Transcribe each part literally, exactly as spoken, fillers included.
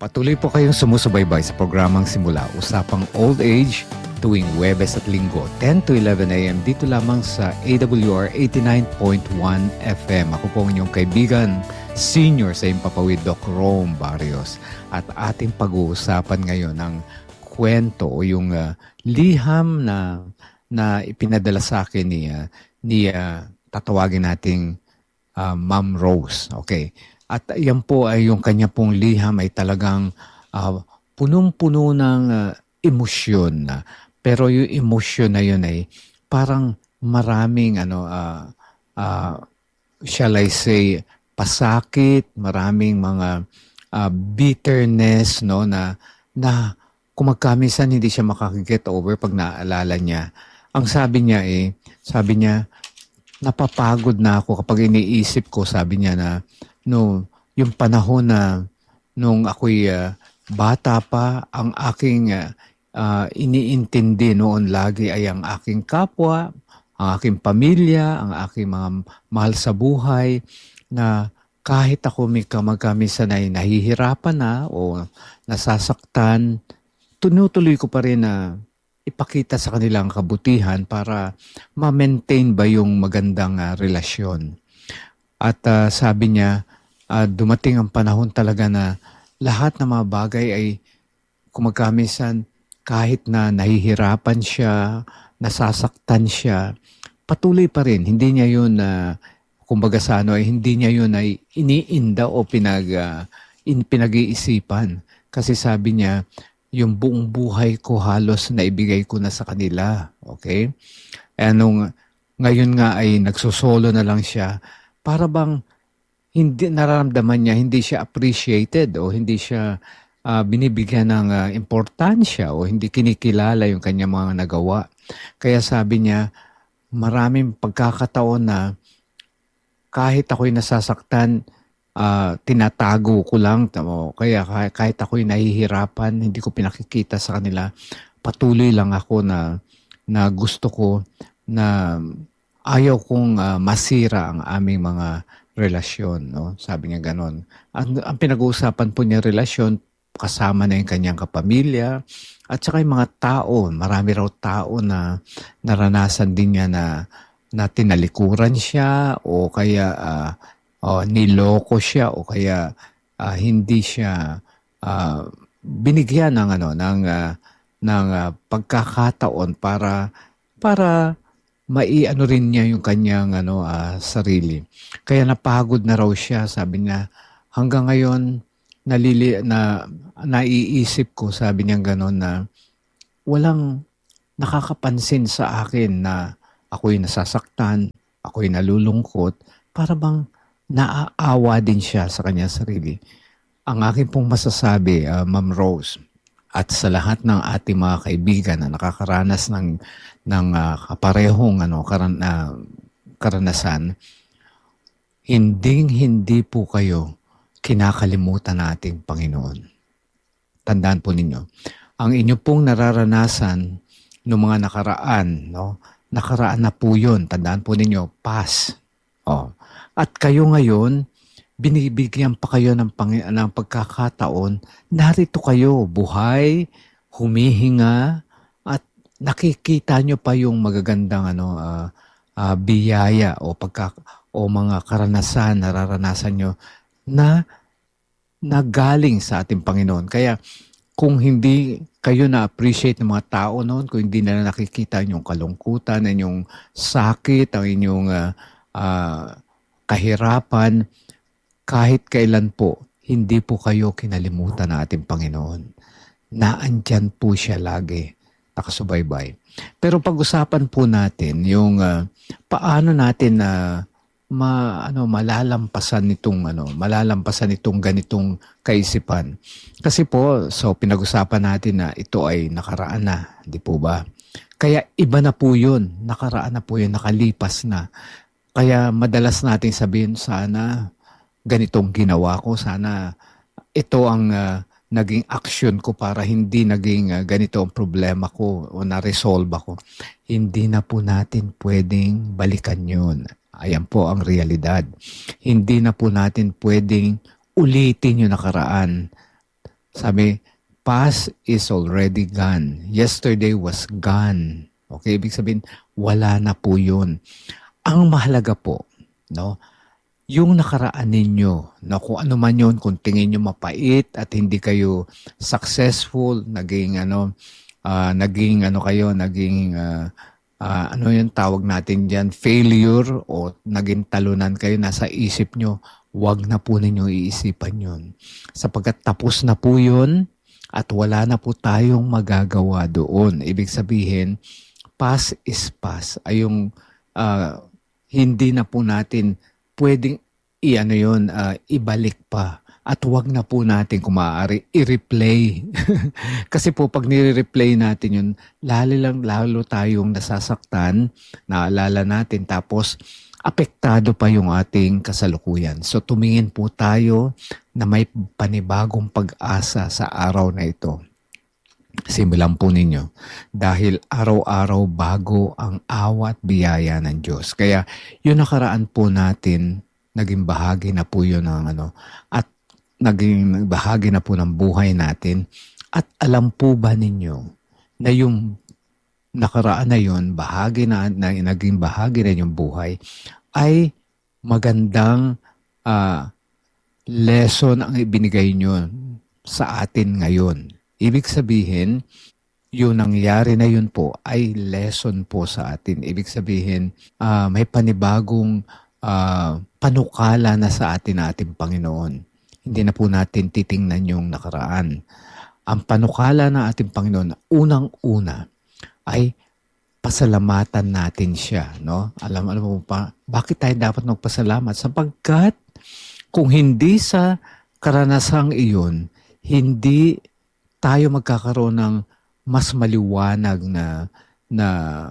Patuloy po kayong sumusubaybay sa programang Simula, Usapang Old Age, tuwing Huwebes at Linggo, ten to eleven a m dito lamang sa A W R eighty-nine point one F M. Ako po ang inyong kaibigan, senior sa Impapawid, Doc Rome Barrios. At ating pag-uusapan ngayon ang kwento o yung uh, liham na na ipinadala sa akin ni, uh, ni uh, tatawagin nating uh, Ma'am Rose. Okay. At yan po ay yung kanya pong liham ay talagang uh, punong-puno ng uh, emosyon. Pero yung emosyon na yun ay parang maraming ano, uh, uh, shall I say, pasakit, maraming mga uh, bitterness, no, na, na kung magkamisan hindi siya makakaget over pag naaalala niya. Ang sabi niya eh, sabi niya, napapagod na ako kapag iniisip ko, sabi niya na, no, yung panahon na nung ako'y uh, bata pa, ang aking uh, uh, iniintindi noon lagi ay ang aking kapwa, ang aking pamilya, ang aking mga mahal sa buhay, na kahit ako may kamagkamisan ay nahihirapan na o nasasaktan, tinutuloy ko pa rin na ipakita sa kanilang kabutihan para ma-maintain ba yung magandang uh, relasyon. At uh, sabi niya, uh, dumating ang panahon talaga na lahat ng mga bagay ay kumagkamisan kahit na nahihirapan siya, nasasaktan siya, patuloy pa rin. Hindi niya yun, uh, kumbaga sa ano, ay hindi niya yun ay iniinda o pinag, uh, in, pinag-iisipan. Kasi sabi niya, yung buong buhay ko halos naibigay ko na sa kanila. Okay? Anong, ngayon nga ay nagsusolo na lang siya, para bang hindi nararamdaman niya, hindi siya appreciated o hindi siya uh, binibigyan ng uh, importansya o hindi kinikilala yung kanyang mga nagawa. Kaya sabi niya, maraming pagkakataon na kahit ako'y nasasaktan, uh, tinatago ko lang. Tamo. Kaya kahit ako'y nahihirapan, hindi ko pinakikita sa kanila, patuloy lang ako na, na gusto ko na ayaw kong uh, masira ang aming mga relasyon, no? Sabi niya ganon. Ang, ang pinag-uusapan po niya relasyon, kasama na yung kanyang kapamilya, at saka yung mga tao, marami raw tao na naranasan din niya na, na tinalikuran siya, o kaya uh, uh, niloko siya, o kaya uh, hindi siya uh, binigyan ng, ano, ng, uh, ng uh, pagkakataon para, para maiano rin niya yung kanyang ano, uh, sarili. Kaya napagod na raw siya, sabi niya, hanggang ngayon, nalili, na, naiisip ko, sabi niya gano'n, na walang nakakapansin sa akin na ako'y nasasaktan, ako'y nalulungkot, para bang naaawa din siya sa kanyang sarili. Ang akin pong masasabi, uh, Ma'am Rose, at sa lahat ng ating mga kaibigan na nakakaranas ng ng uh, kaparehong ano karan, uh, karanasan, hinding hindi po kayo kinakalimutan nating Panginoon. Tandaan po ninyo, ang inyo pong nararanasan ng mga nakaraan, no? Nakaraan na po 'yon. Tandaan po ninyo, past. Oh. At kayo ngayon, binibigyan pa kayo ng, pang- ng pagkakataon, narito kayo, buhay, humihinga, at nakikita nyo pa yung magagandang ano, uh, uh, biyaya o, pagka, o mga karanasan, nararanasan nyo na nagaling sa ating Panginoon. Kaya kung hindi kayo na-appreciate ng mga tao noon, kung hindi na nakikita yung kalungkutan, yung sakit, ang inyong uh, uh, kahirapan, kahit kailan po, hindi po kayo kinalimutan ng ating Panginoon. Naandyan po siya lagi, nakasubaybay. Pero pag-usapan po natin yung uh, paano natin na uh, ma, ano, malalampasan nitong ano, malalampasan nitong ganitong kaisipan. Kasi po, so pinag-usapan natin na ito ay nakaraan na, di po ba? Kaya iba na po yun, nakaraan na po yun, nakalipas na. Kaya madalas natin sabihin, sana ganitong ginawa ko, sana ito ang uh, naging action ko para hindi naging uh, ganito ang problema ko o na-resolve ako. Hindi na po natin pwedeng balikan yun. Ayan po ang realidad. Hindi na po natin pwedeng ulitin yung nakaraan. Sabi, past is already gone. Yesterday was gone. Okay, ibig sabihin, wala na po yun. Ang mahalaga po, no, yung nakaraan ninyo, na kung ano man yun, kung tingin nyo mapait at hindi kayo successful, naging ano, uh, naging ano kayo, naging uh, uh, ano yung tawag natin dyan, failure o naging talunan kayo, nasa isip nyo, wag na po ninyo iisipan yun. Sapagkat tapos na po yun at wala na po tayong magagawa doon. Ibig sabihin, past is past. Ay yung uh, hindi na po natin pwedeng i-ano yun, uh, ibalik pa. At wag na po natin kung maaari i-replay. Kasi po pag nire-replay natin yun, lalo lang lalo tayong nasasaktan, naalala natin, tapos apektado pa yung ating kasalukuyan. So tumingin po tayo na may panibagong pag-asa sa araw na ito. Simulan po ninyo. Dahil araw-araw bago ang awa at biyaya ng Diyos. Kaya yung nakaraan po natin, naging bahagi na po yun ng ano, at naging bahagi na po ng buhay natin. At alam po ba ninyo na yung nakaraan na yun, bahagi na, na naging bahagi na yung buhay, ay magandang uh, lesson ang ibinigay nyo sa atin ngayon. Ibig sabihin, yung nangyari na yun po ay lesson po sa atin. Ibig sabihin, uh, may panibagong uh, panukala na sa atin ating Panginoon. Hindi na po natin titingnan yung nakaraan. Ang panukala ng ating Panginoon, unang-una, ay pasalamatan natin siya. No? Alam, alam mo pa, bakit tayo dapat magpasalamat? Sapagkat kung hindi sa karanasang iyon, hindi tayo magkakaroon ng mas maliwanag na na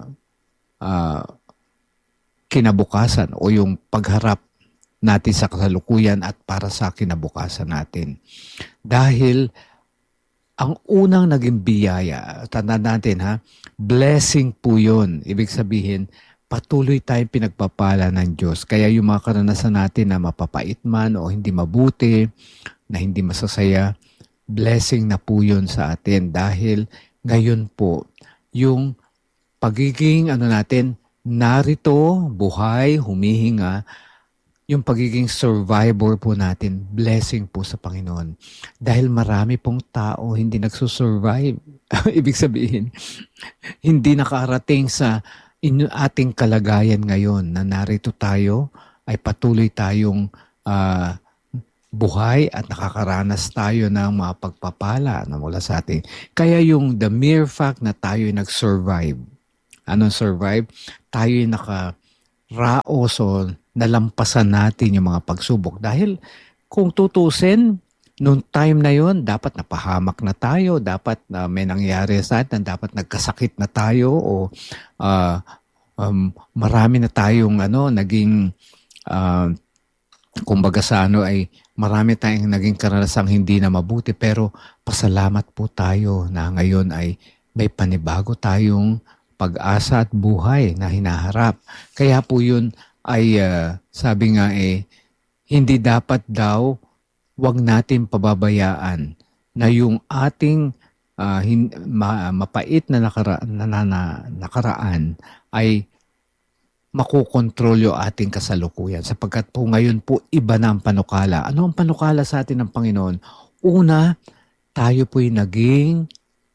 uh, kinabukasan o yung pagharap natin sa kasalukuyan at para sa kinabukasan natin. Dahil ang unang naging biyaya, tandaan natin ha, blessing po yun. Ibig sabihin, patuloy tayong pinagpapala ng Diyos. Kaya yung mga karanasan natin na mapapait man o hindi mabuti, na hindi masasaya, blessing na po yun sa atin. Dahil ngayon po, yung pagiging ano natin, narito, buhay, humihinga, yung pagiging survivor po natin, blessing po sa Panginoon. Dahil marami pong tao hindi nagsusurvive. Ibig sabihin, hindi nakarating sa in- ating kalagayan ngayon na narito tayo, ay patuloy tayong uh, buhay at nakakaranas tayo ng mga pagpapala na mula sa atin. Kaya yung the mere fact na tayo ay nag-survive. Anong survive? Tayo ay nakaraos o nalampasan natin yung mga pagsubok. Dahil kung tutusin, noong time na yon dapat napahamak na tayo, dapat uh, may nangyari sa atin, dapat nagkasakit na tayo o uh, um, marami na tayong ano, naging, uh, kumbaga sa ano ay marami tayong naging karanasang hindi na mabuti. Pero pasalamat po tayo na ngayon ay may panibago tayong pag-asa at buhay na hinaharap. Kaya po yun ay uh, sabi nga eh, hindi dapat daw wag natin pababayaan na yung ating uh, hin- ma- mapait na, nakara- na, na, na nakaraan ay makukontrol yung ating kasalukuyan. Sapagkat po ngayon po iba na ang panukala. Ano ang panukala sa atin ng Panginoon? Una, tayo po'y naging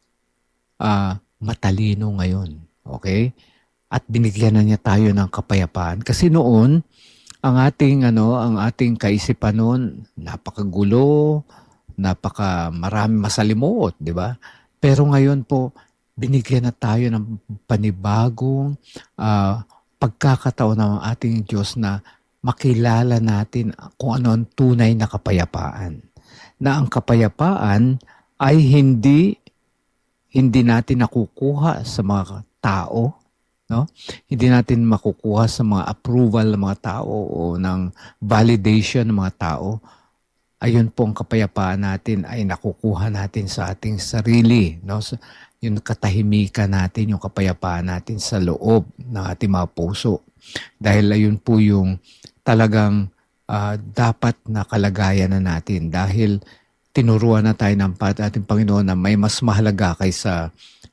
uh, matalino ngayon. Okay? At binigyan na niya tayo ng kapayapaan. Kasi noon, ang ating ano, ang ating kaisipan noon, napakagulo, napaka marami masalimuot, di ba? Pero ngayon po, binigyan na tayo ng panibagong uh, pagkakataon ng ating Diyos na makilala natin kung ano ang tunay na kapayapaan. Na ang kapayapaan ay hindi hindi natin nakukuha sa mga tao, no? Hindi natin makukuha sa mga approval ng mga tao o ng validation ng mga tao. Ayun po ang kapayapaan natin ay nakukuha natin sa ating sarili, no? So, yung katahimikan natin, yung kapayapaan natin sa loob ng ating mga puso. Dahil ayun po yung talagang uh, dapat na kalagayan na natin. Dahil tinuruan na tayo ng ating Panginoon na may mas mahalaga kaysa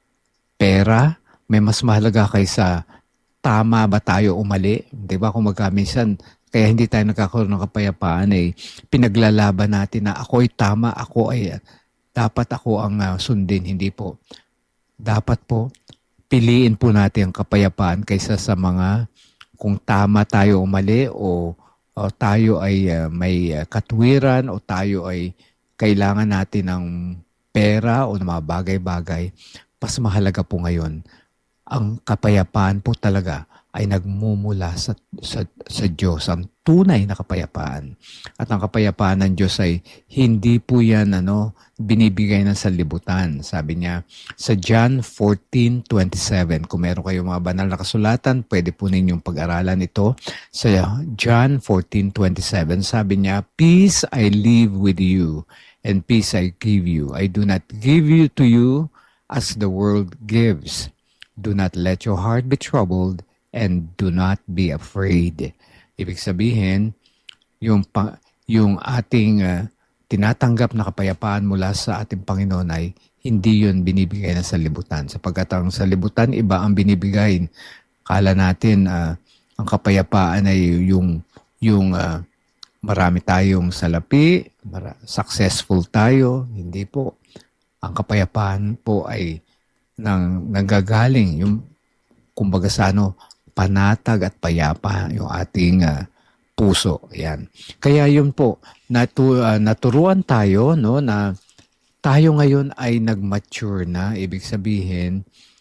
pera, may mas mahalaga kaysa tama ba tayo o mali. Di ba? Kung magkaminsan, kaya hindi tayo nagkakaroon ng kapayapaan, eh, pinaglalaban natin na ako ay tama, ako ay, dapat ako ang uh, sundin. Hindi po. Dapat po, piliin po natin ang kapayapaan kaysa sa mga kung tama tayo o mali o, o tayo ay uh, may uh, katwiran o tayo ay kailangan natin ng pera o ng mga bagay-bagay. Mas mahalaga po ngayon, ang kapayapaan po talaga ay nagmumula sa, sa, sa Diyos, ang tunay na kapayapaan. At ang kapayapaan ng Diyos ay hindi po yan ano, binibigay ng sanlibutan. Sabi niya sa John fourteen twenty-seven, kung meron kayong mga banal na kasulatan, pwede po ninyong pag-aralan ito. Sa John fourteen twenty-seven, sabi niya, "Peace I leave with you, and peace I give you. I do not give you to you as the world gives. Do not let your heart be troubled, and do not be afraid." Ibig sabihin, yung, pa, yung ating uh, tinatanggap na kapayapaan mula sa ating Panginoon ay hindi yun binibigay ng sanlibutan. Sapagkat ang sanlibutan, iba ang binibigay. Kala natin, uh, ang kapayapaan ay yung, yung uh, marami tayong salapi, mara- successful tayo. Hindi po. Ang kapayapaan po ay nang, nanggagaling, yung kumbaga sa ano, panatag at payapa yung ating uh, puso. Yan. Kaya yun po, natu, uh, naturuan tayo no, na tayo ngayon ay nag-mature na. Ibig sabihin,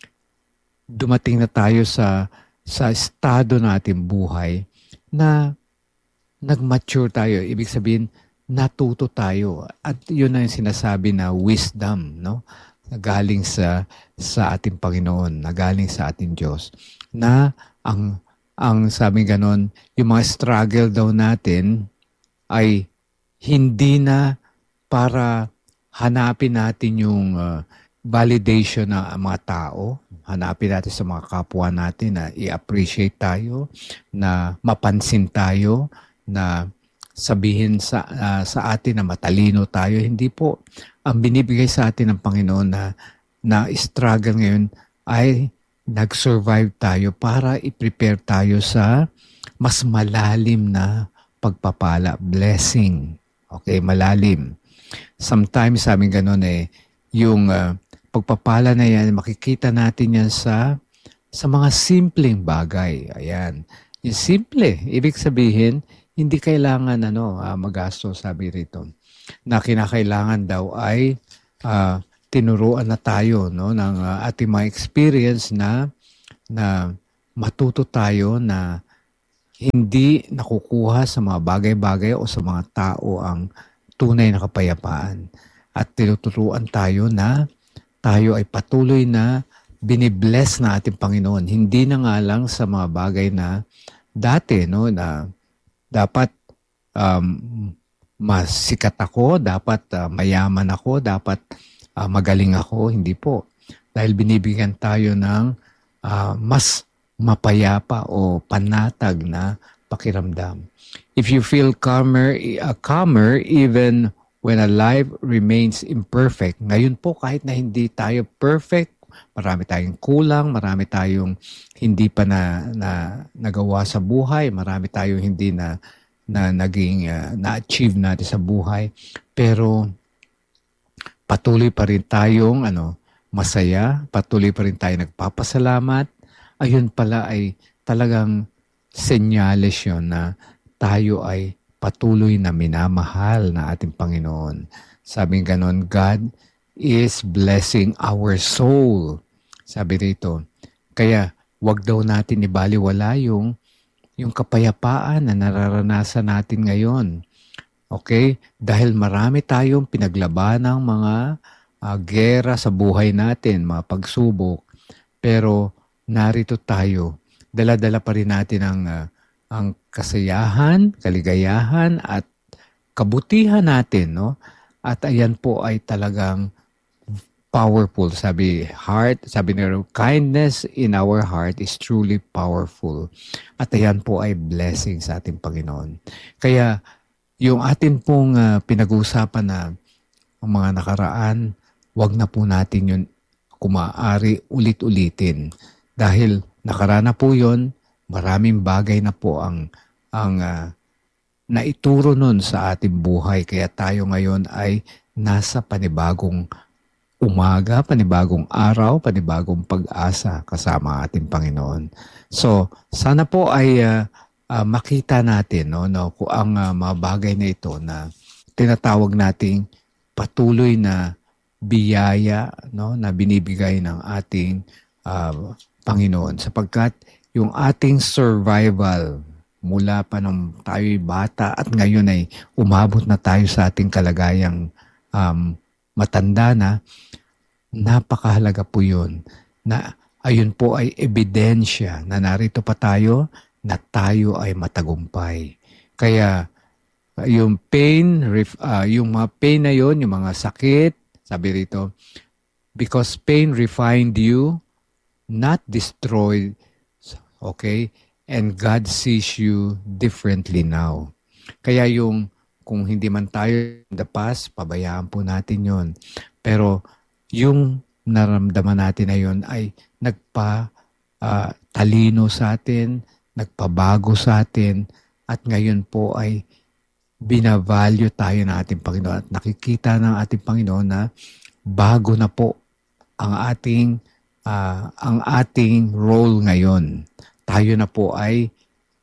dumating na tayo sa, sa estado natin buhay na nag-mature tayo. Ibig sabihin, natuto tayo. At yun ang sinasabi na wisdom, no? Nagaling sa, sa ating Panginoon, nagaling sa ating Diyos, na ang ang sabi ganon, yung mga struggle daw natin ay hindi na para hanapin natin yung uh, validation ng mga tao, hanapin natin sa mga kapwa natin na i-appreciate tayo, na mapansin tayo, na sabihin sa uh, sa atin na matalino tayo. Hindi po. Ang binibigay sa atin ng Panginoon na na struggle ngayon ay nag-survive tayo para i-prepare tayo sa mas malalim na pagpapala, blessing. Okay, malalim. Sometimes sabi gano'n eh, yung uh, pagpapala na yan, makikita natin yan sa sa mga simpleng bagay. Ayan. Yung simple, ibig sabihin, hindi kailangan ano, uh, magasto, sabi rito. Na kinakailangan daw ay uh, tinuruan na tayo no ng uh, ating mga experience na na matuto tayo na hindi nakukuha sa mga bagay-bagay o sa mga tao ang tunay na kapayapaan. At tinuturuan tayo na tayo ay patuloy na binibless na ating Panginoon. Hindi na nga lang sa mga bagay na dati no na dapat um, masikat ako, dapat uh, mayaman ako, dapat Uh, magaling ako, hindi po. Dahil binibigyan tayo ng uh, mas mapayapa o panatag na pakiramdam. If you feel calmer, uh, calmer even when a life remains imperfect, ngayon po kahit na hindi tayo perfect, marami tayong kulang, marami tayong hindi pa na, na nagawa sa buhay, marami tayong hindi na, na naging uh, na-achieve natin sa buhay, pero patuloy pa rin tayong ano, masaya, patuloy pa rin tayo nagpapasalamat. Ayun pala ay talagang senyales yun na tayo ay patuloy na minamahal na ating Panginoon. Sabi ganon, God is blessing our soul. Sabi rito, kaya wag daw natin ibaliwala yung, yung kapayapaan na nararanasan natin ngayon. Okay? Dahil marami tayong pinaglaban ng mga uh, gera sa buhay natin, mga pagsubok. Pero narito tayo. Dala-dala pa rin natin ang, uh, ang kasayahan, kaligayahan at kabutihan natin. No? At ayan po ay talagang powerful. Sabi, heart, sabi nila, kindness in our heart is truly powerful. At ayan po ay blessing sa ating Panginoon. Kaya, yung atin pong uh, pinag-uusapan na ang mga nakaraan, wag na po natin yun kung maaari ulit-ulitin. Dahil nakarana po yun, maraming bagay na po ang, ang uh, naituro nun sa ating buhay. Kaya tayo ngayon ay nasa panibagong umaga, panibagong araw, panibagong pag-asa kasama ating Panginoon. So, sana po ay uh, uh, makita natin no, no, kung ang uh, mga bagay na ito na tinatawag nating patuloy na biyaya no, na binibigay ng ating uh, Panginoon. Sapagkat yung ating survival mula pa nung tayo'y bata at ngayon ay umabot na tayo sa ating kalagayang um, matanda na, napakahalaga po yun na ayun po ay ebidensya na narito pa tayo na tayo ay matagumpay. Kaya yung pain, uh, yung mga pain na yun, yung mga sakit, sabi rito, because pain refined you, not destroyed, okay? And God sees you differently now. Kaya yung kung hindi man tayo in the past, pabayaan po natin yun. Pero yung naramdaman natin na yun ay nagpa uh, talino sa atin, nagpabago sa atin, at ngayon po ay binavalue tayo ng ating Panginoon at nakikita ng ating Panginoon na bago na po ang ating uh, ang ating role ngayon. Tayo na po ay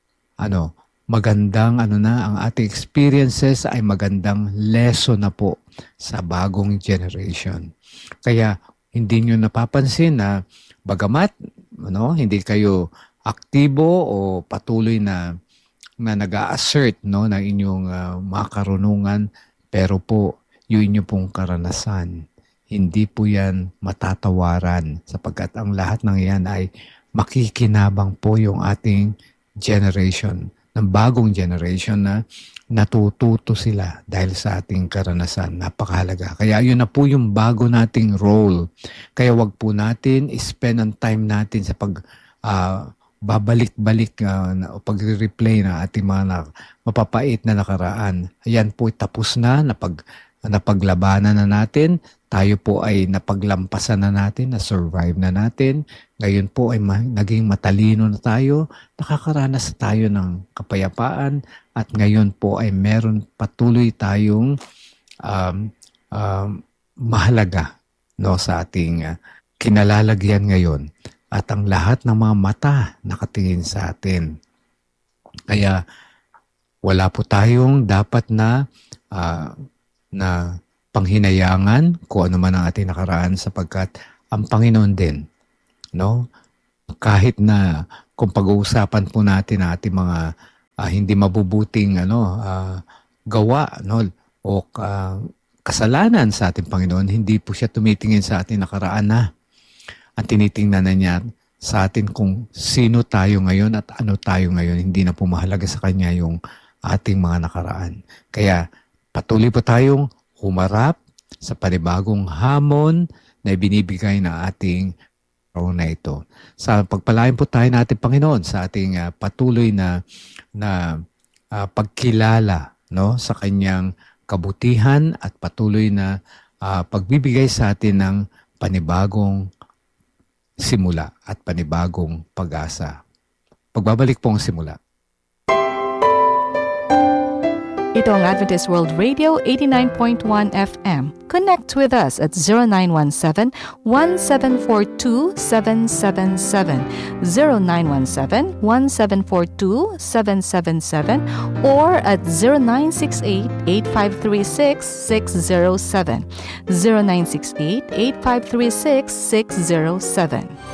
ano, magandang ano na, ang ating experiences ay magandang lesson na po sa bagong generation. Kaya hindi nyo napapansin na bagamat ano, hindi kayo aktibo o patuloy na na nag-a-assert no, ng inyong uh, mga karunungan, pero po yung inyo pong karanasan, hindi po yan matatawaran sapagkat ang lahat ng yan ay makikinabang po yung ating generation, ng bagong generation na natututo sila dahil sa ating karanasan. Napakahalaga. Kaya yun na po yung bago nating role. Kaya wag po natin spend ang time natin sa pag uh, babalik-balik uh, o pagre-replay na ating mga na, mapapait na nakaraan. Ayan po tapos na, napag, napaglabanan na natin. Tayo po ay napaglampasan na natin, na-survive na natin. Ngayon po ay ma- naging matalino na tayo, nakakaranas tayo ng kapayapaan, at ngayon po ay meron patuloy tayong um, um, mahalaga no, sa ating uh, kinalalagyan ngayon. At ang lahat ng mga mata nakatingin sa atin. Kaya wala po tayong dapat na uh, na panghinayangan kung ano man ang ating nakaraan sapagkat ang Panginoon din, no? Kahit na kung pag-uusapan po natin ang ating mga uh, hindi mabubuting ano uh, gawa, no, o uh, kasalanan sa ating Panginoon, hindi po siya tumitingin sa ating nakaraan na. Ang tinitingnan na niya sa atin kung sino tayo ngayon at ano tayo ngayon. Hindi na po mahalaga sa Kanya yung ating mga nakaraan. Kaya patuloy po tayong humarap sa panibagong hamon na ibinibigay na ating araw na ito. Sa pagpalain po tayo ng ating Panginoon sa ating uh, patuloy na, na uh, pagkilala no, sa Kanyang kabutihan at patuloy na uh, pagbibigay sa atin ng panibagong simula at panibagong pag-asa. Pagbabalik po ang simula. Ito ang Adventist World Radio eighty-nine point one F M. Connect with us at zero nine one seven, one seven four two, seven seven seven, zero nine one seven, one seven four two, seven seven seven, or at zero nine six eight, eight five three six, six zero seven, zero nine six eight, eight five three six, six zero seven.